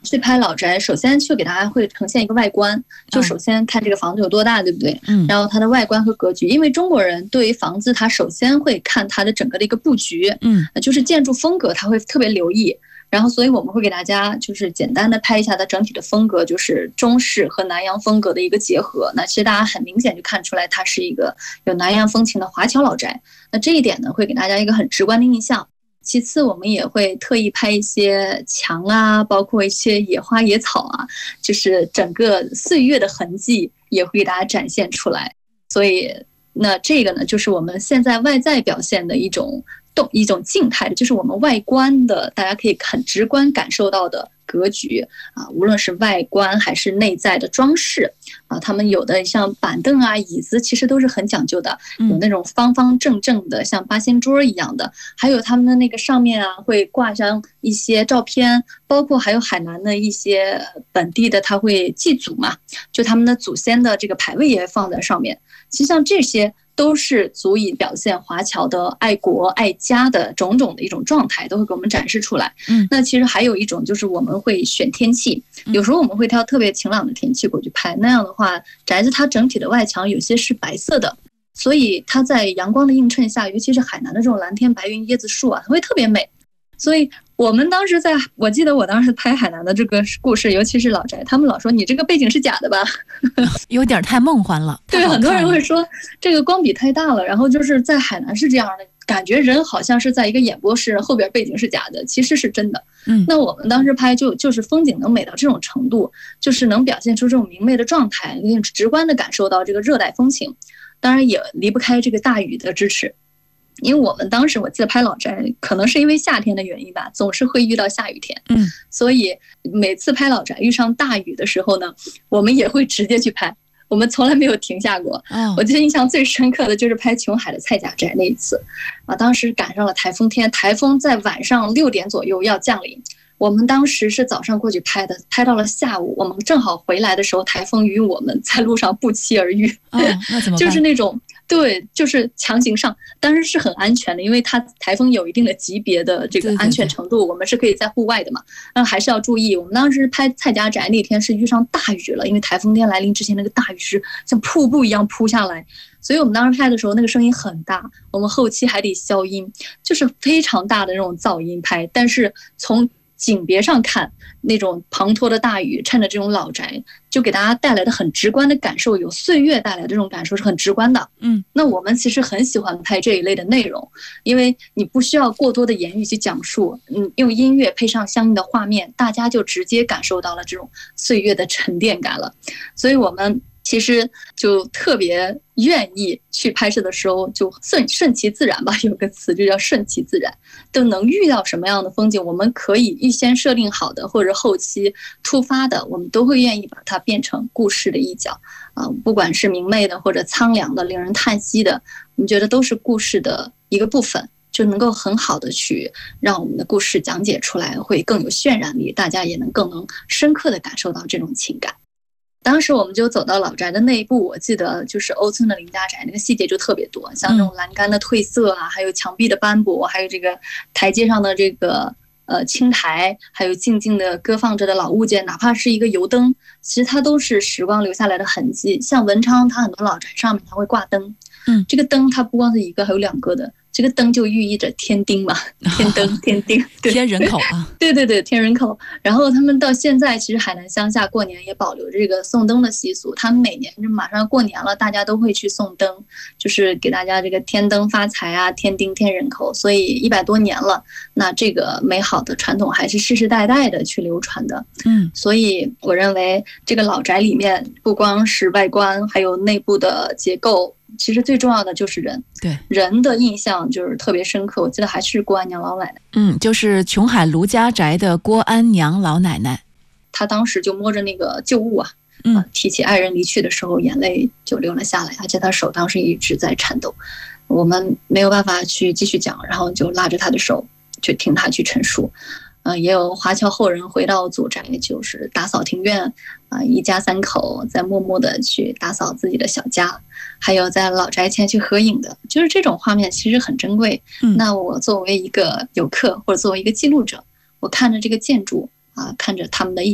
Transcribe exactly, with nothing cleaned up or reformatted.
去拍老宅，首先去给大家会呈现一个外观，就首先看这个房子有多大，对不对？嗯，然后它的外观和格局，因为中国人对于房子，他首先会看它的整个的一个布局，嗯，就是建筑风格，他会特别留意。然后，所以我们会给大家就是简单的拍一下它整体的风格，就是中式和南洋风格的一个结合。那其实大家很明显就看出来，它是一个有南洋风情的华侨老宅。那这一点呢，会给大家一个很直观的印象。其次，我们也会特意拍一些墙啊，包括一些野花野草啊，就是整个岁月的痕迹也会给大家展现出来。所以，那这个呢，就是我们现在外在表现的一种动一种静态的，就是我们外观的，大家可以很直观感受到的格局啊，无论是外观还是内在的装饰啊，他们有的像板凳啊、椅子，其实都是很讲究的，有那种方方正正的，像八仙桌一样的，还有他们的那个上面啊，会挂上一些照片，包括还有海南的一些本地的，他会祭祖嘛，就他们的祖先的这个牌位也放在上面。其实像这些都是足以表现华侨的爱国爱家的种种的一种状态，都会给我们展示出来。嗯，那其实还有一种就是我们会选天气，有时候我们会挑特别晴朗的天气过去拍，那样的话宅子它整体的外墙有些是白色的，所以它在阳光的映衬下，尤其是海南的这种蓝天白云椰子树啊，它会特别美。所以我们当时在，我记得我当时拍海南的这个故事，尤其是老宅，他们老说你这个背景是假的吧， 有点太梦幻了。 对，很多人会说这个光比太大了，然后就是在海南是这样的，感觉人好像是在一个演播室，后边背景是假的，其实是真的。嗯，那我们当时拍就就是风景能美到这种程度，就是能表现出这种明媚的状态，直观的感受到这个热带风情，当然也离不开这个大雨的支持。因为我们当时我记得拍老宅，可能是因为夏天的原因吧，总是会遇到下雨天，嗯，所以每次拍老宅遇上大雨的时候呢，我们也会直接去拍，我们从来没有停下过。我记得印象最深刻的就是拍琼海的蔡家宅那一次，啊，当时赶上了台风天，台风在晚上六点左右要降临。我们当时是早上过去拍的，拍到了下午，我们正好回来的时候，台风与我们在路上不期而遇。 哦，那怎么办？ 就是那种对，就是强行上，当然是很安全的，因为它台风有一定的级别的这个安全程度，我们是可以在户外的嘛，那还是要注意。我们当时拍蔡家宅那天是遇上大雨了，因为台风天来临之前，那个大雨是像瀑布一样扑下来，所以我们当时拍的时候那个声音很大，我们后期还得消音，就是非常大的那种噪音拍，但是从景别上看，那种滂沱的大雨趁着这种老宅，就给大家带来的很直观的感受，有岁月带来的这种感受是很直观的。嗯，那我们其实很喜欢拍这一类的内容，因为你不需要过多的言语去讲述，嗯，用音乐配上相应的画面，大家就直接感受到了这种岁月的沉淀感了。所以我们其实就特别愿意去拍摄的时候就顺顺其自然吧，有个词就叫顺其自然，都能遇到什么样的风景，我们可以预先设定好的或者后期突发的，我们都会愿意把它变成故事的一角啊，不管是明媚的或者苍凉的令人叹息的，我们觉得都是故事的一个部分，就能够很好的去让我们的故事讲解出来，会更有渲染力，大家也能更能深刻的感受到这种情感。当时我们就走到老宅的内部，我记得就是欧村的林家宅那个细节就特别多，像那种栏杆的褪色啊，还有墙壁的斑驳，还有这个台阶上的这个呃青苔，还有静静的搁放着的老物件，哪怕是一个油灯，其实它都是时光留下来的痕迹。像文昌它很多老宅上面它会挂灯，嗯，这个灯它不光是一个，还有两个的。这个灯就寓意着天丁嘛，天灯天丁，对， 天人口啊， 对对对，天人口。然后他们到现在，其实海南乡下过年也保留着这个送灯的习俗。他们每年就马上过年了，大家都会去送灯，就是给大家这个天灯发财啊，天丁天人口。所以一百多年了，那这个美好的传统还是世世代代的去流传的。嗯，所以我认为这个老宅里面不光是外观，还有内部的结构。其实最重要的就是人，对人的印象就是特别深刻。我记得还是郭安娘老奶奶， 嗯，就是琼海卢家宅的郭安娘老奶奶， 她当时就摸着那个旧物啊，嗯，提起爱人离去的时候，眼泪就流了下来，而且她手当时一直在颤抖。我们没有办法去继续讲，然后就拉着她的手，去听她去陈述。呃，也有华侨后人回到祖宅，就是打扫庭院，啊、呃，一家三口在默默的去打扫自己的小家，还有在老宅前去合影的，就是这种画面其实很珍贵。嗯，那我作为一个游客或者作为一个记录者，我看着这个建筑啊、呃，看着他们的一